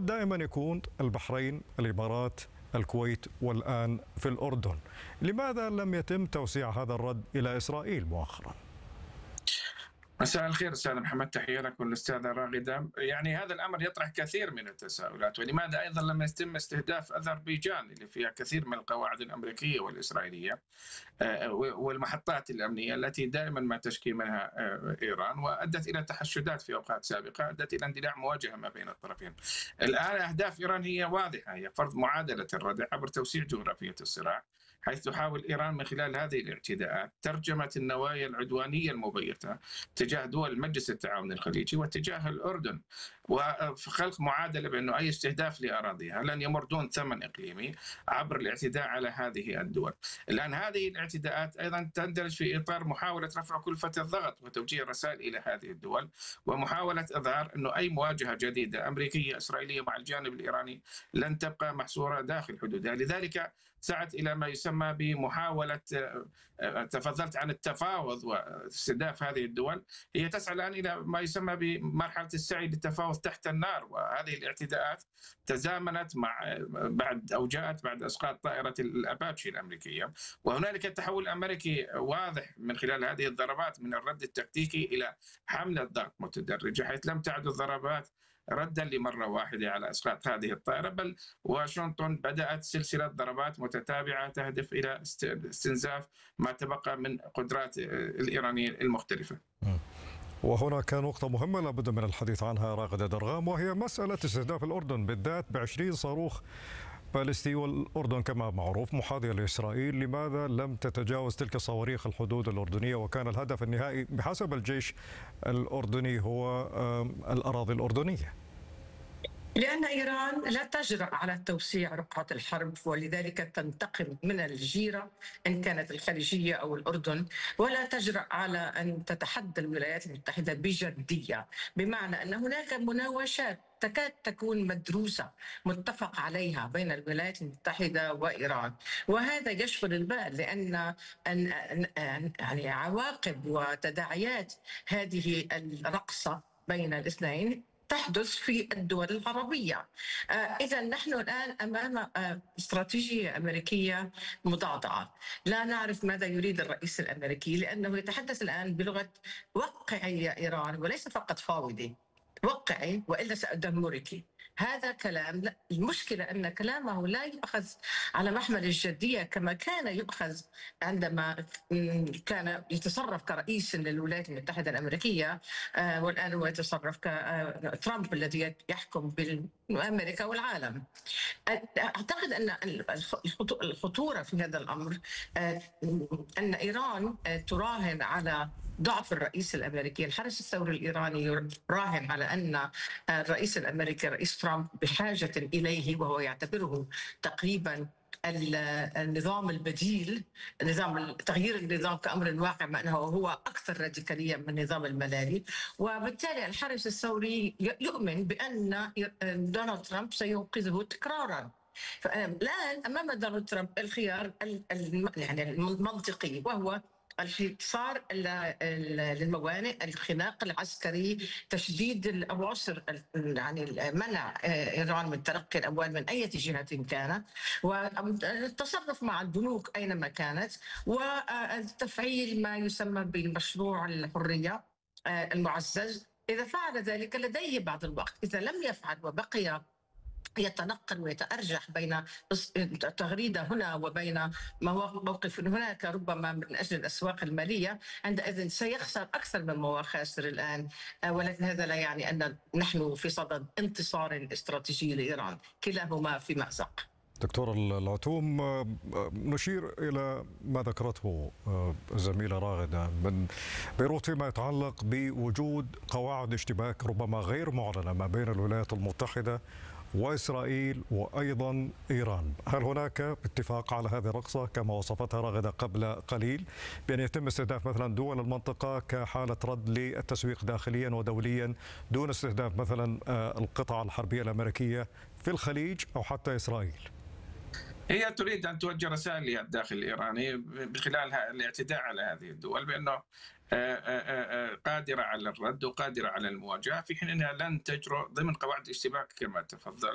دائما يكون البحرين، الإمارات، الكويت، والآن في الأردن. لماذا لم يتم توسيع هذا الرد إلى إسرائيل مؤخرا؟ مساء الخير استاذ محمد، تحيه لك والاستاذه راغده. يعني هذا الامر يطرح كثير من التساؤلات، ولماذا ايضا لم يتم استهداف اذربيجان اللي فيها كثير من القواعد الامريكيه والاسرائيليه والمحطات الامنيه التي دائما ما تشكي منها ايران، وادت الى تحشدات في اوقات سابقه، ادت الى اندلاع مواجهه ما بين الطرفين. الان اهداف ايران هي واضحه، هي فرض معادله الردع عبر توسيع جغرافيه الصراع، حيث تحاول إيران من خلال هذه الاعتداءات ترجمة النوايا العدوانية المبيتة تجاه دول مجلس التعاون الخليجي واتجاه الأردن، وخلق معادلة بأنه أي استهداف لأراضيها لن يمر دون ثمن إقليمي عبر الاعتداء على هذه الدول. الآن هذه الاعتداءات أيضا تندرج في إطار محاولة رفع كلفة الضغط وتوجيه رسائل إلى هذه الدول، ومحاولة إظهار أنه أي مواجهة جديدة أمريكية إسرائيلية مع الجانب الإيراني لن تبقى محصورة داخل حدودها. لذلك سعت إلى ما يسمى بمحاولة، تفضلت عن التفاوض واستهداف هذه الدول، هي تسعى الآن إلى ما يسمى بمرحلة السعي للتفاوض تحت النار. وهذه الاعتداءات تزامنت جاءت بعد إسقاط طائرة الأباتشي الأمريكية، وهنالك تحول أمريكي واضح من خلال هذه الضربات من الرد التكتيكي إلى حملة ضغط متدرجة، حيث لم تعد الضربات ردا لمرة واحدة على إسقاط هذه الطائرة، بل واشنطن بدأت سلسلة ضربات متتابعة تهدف إلى استنزاف ما تبقى من قدرات الإيرانية المختلفة. وهناك نقطة مهمة لابد من الحديث عنها راغد درغام، وهي مسألة استهداف الأردن بالذات ب20 صاروخ باليستي، والأردن كما معروف محاذية لإسرائيل. لماذا لم تتجاوز تلك الصواريخ الحدود الأردنية، وكان الهدف النهائي بحسب الجيش الأردني هو الأراضي الأردنية؟ لأن إيران لا تجرأ على توسيع رقعة الحرب، ولذلك تنتقم من الجيرة إن كانت الخليجية أو الأردن، ولا تجرأ على أن تتحدى الولايات المتحدة بجدية، بمعنى أن هناك مناوشات تكاد تكون مدروسة متفق عليها بين الولايات المتحدة وإيران، وهذا يشغل البال، لأن يعني عواقب وتداعيات هذه الرقصة بين الاثنين تحدث في الدول العربية. إذا نحن الآن أمام استراتيجية أمريكية مضادة، لا نعرف ماذا يريد الرئيس الأمريكي، لأنه يتحدث الآن بلغة وقعي يا إيران، وليس فقط فاوضي، وقعي وإلا سأدمرك. هذا كلام، لا، المشكلة أن كلامه لا يؤخذ على محمل الجدية كما كان يؤخذ عندما كان يتصرف كرئيس للولايات المتحدة الأمريكية، والآن هو يتصرف كترامب الذي يحكم بأمريكا والعالم. أعتقد أن الخطورة في هذا الأمر أن إيران تراهن على ضعف الرئيس الأمريكي. الحرس الثوري الإيراني يراهن على أن الرئيس الأمريكي رئيس ترامب بحاجة إليه، وهو يعتبره تقريبا النظام البديل، تغيير النظام كأمر واقع، مع أنه هو أكثر راديكالية من النظام الملالي. وبالتالي الحرس الثوري يؤمن بأن دونالد ترامب سينقذه تكرارا. فالآن أمام دونالد ترامب الخيار يعني المنطقي، وهو الانتصار للموانئ، الخناق العسكري، تشديد الأواصر، يعني منع إيران من تلقي الأموال من أي جهة كانت، والتصرف مع البنوك أينما كانت، وتفعيل ما يسمى بالمشروع الحرية المعزز. إذا فعل ذلك لديه بعض الوقت، إذا لم يفعل وبقي يتنقل ويتأرجح بين تغريدة هنا وبين موقف هناك، ربما من أجل الأسواق المالية، عندئذ سيخسر أكثر مما هو خاسر الآن. ولكن هذا لا يعني أن نحن في صدد انتصار استراتيجي لإيران، كلاهما في مأزق. دكتور العتوم، نشير إلى ما ذكرته الزميلة راغدة من بيروت فيما يتعلق بوجود قواعد اشتباك ربما غير معلنة ما بين الولايات المتحدة وإسرائيل وأيضا إيران. هل هناك اتفاق على هذه الرقصة كما وصفتها راغدة قبل قليل، بأن يتم استهداف مثلا دول المنطقة كحالة رد للتسويق داخليا ودوليا دون استهداف مثلا القطع الحربية الأمريكية في الخليج أو حتى إسرائيل؟ هي تريد أن توجه رسائل للداخل الإيراني من خلال الاعتداء على هذه الدول بأنه قادرة على الرد وقادرة على المواجهة، في حين أنها لن تجرؤ ضمن قواعد الاشتباك كما تفضل